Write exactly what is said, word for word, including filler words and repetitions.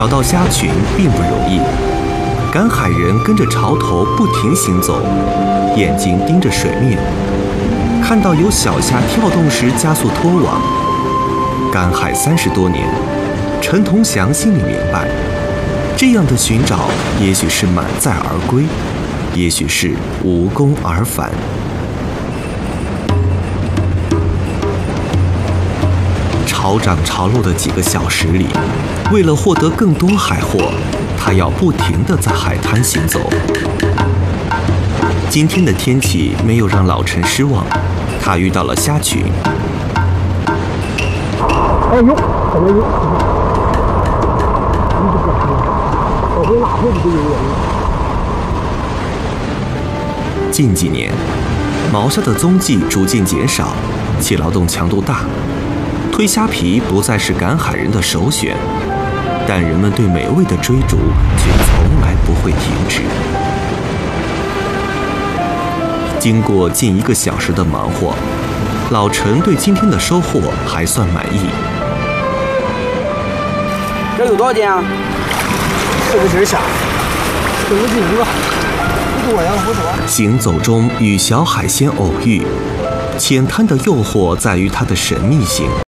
找到虾群并不容易。赶海人跟着潮头不停行走，眼睛盯着水面，看到有小虾跳动时加速拖网。赶海三十多年，陈同祥心里明白，这样的寻找也许是满载而归，也许是无功而返。潮涨潮落的几个小时里，为了获得更多海货，他要不停地在海滩行走。今天的天气没有让老陈失望，他遇到了虾群。 哎呦，怎么有？你这个我会哪会不有人？ 近几年，毛虾的踪迹逐渐减少，其劳动强度大，推虾皮不再是赶海人的首选，但人们对美味的追逐却从来不会停止。经过近一个小时的忙活，老陈对今天的收获还算满意。 这有多少斤啊？四个斤虾，四个斤一个，不多呀，不多。 行走中与小海鲜偶遇，浅滩的诱惑在于它的神秘性。